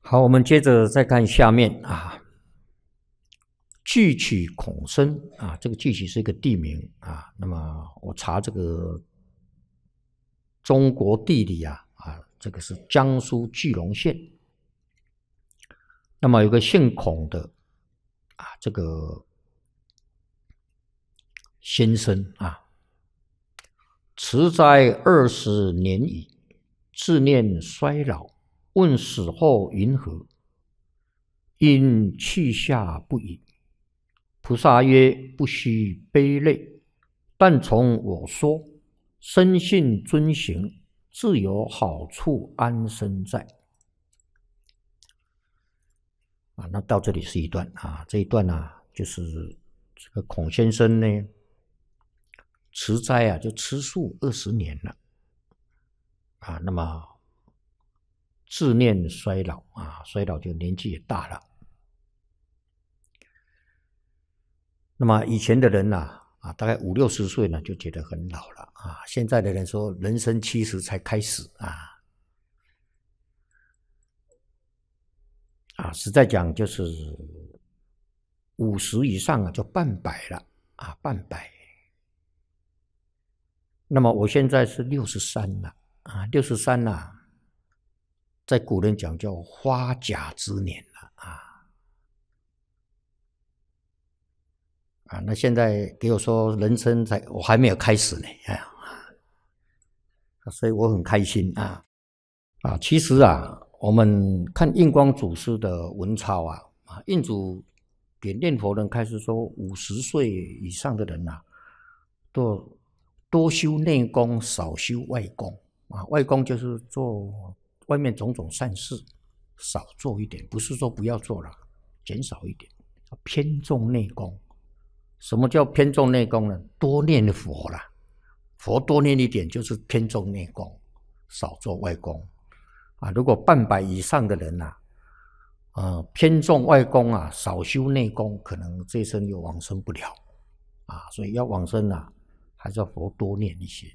好，我们接着再看下面啊，巨曲孔生啊，这个巨曲是一个地名啊。那么我查这个中国地理啊，这个是江苏句容县。那么有个姓孔的啊，这个先生啊，迟哉20年矣，自念衰老，问死后云何？因去下不已。菩萨曰：不须悲泪，但从我说，深信遵行，自有好处安身在。那到这里是一段啊，这一段就是这个孔先生呢，持斋就吃素20年了那么自念衰老衰老就年纪也大了。那么以前的人大概50、60岁呢就觉得很老了现在的人说人生70才开始实在讲就是50以上就半百了半百。那么我现在是63了63了，在古人讲叫花甲之年了那现在给我说人生我还没有开始呢所以我很开心其实我们看印光祖师的文钞印祖给念佛人开始说50岁以上的人多修内功，少修外功外功就是做外面种种善事，少做一点，不是说不要做了，减少一点，偏重内功。什么叫偏重内功呢？多念佛啦，佛多念一点就是偏重内功，少做外功如果半百以上的人偏重外功少修内功，可能这一生又往生不了所以要往生还是要佛多念一些。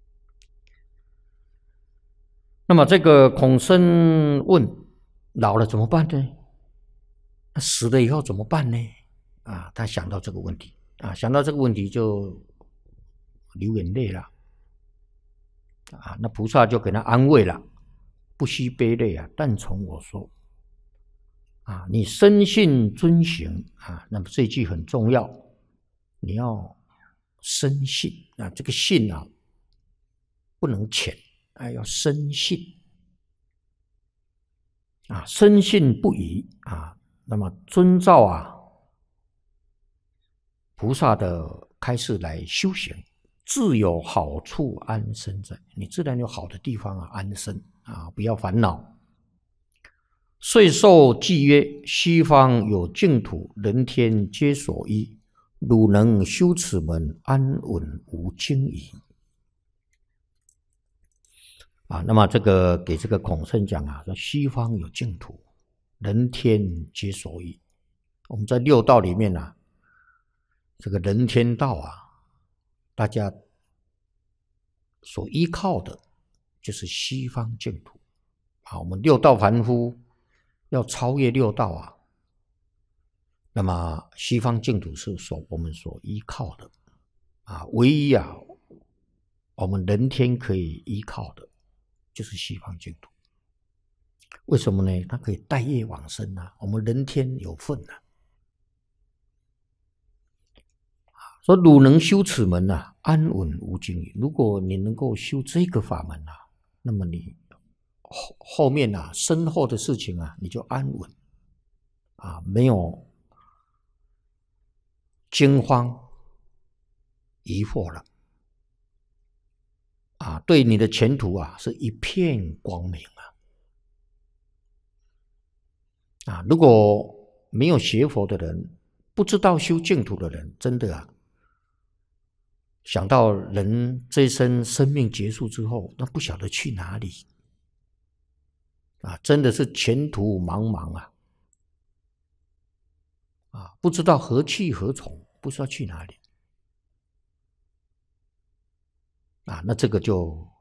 那么这个孔生问：老了怎么办呢？死了以后怎么办呢？他想到这个问题想到这个问题就流眼泪了那菩萨就给他安慰了：不须悲泪但从我说你深信遵行那么这句很重要，你要深信这个信不能浅要深信深信不疑那么遵照菩萨的开示来修行，自有好处安身在，你自然有好的地方安身不要烦恼。遂受记曰：西方有净土，人天皆所依，汝能修此门，安稳无惊疑那么这个给这个孔圣讲说西方有净土，人天皆所依。我们在六道里面这个人天道大家所依靠的就是西方净土我们六道凡夫要超越六道那么西方净土是我们所依靠的唯一我们人天可以依靠的就是西方净土。为什么呢？它可以带业往生我们人天有份说汝能修此门安稳无惊疑。如果你能够修这个法门那么你后面身后的事情你就安稳没有惊慌疑惑了对你的前途是一片光明如果没有学佛的人，不知道修净土的人，真的想到人这一生生命结束之后，那不晓得去哪里真的是前途茫茫不知道何去何从，不知道去哪里那这个就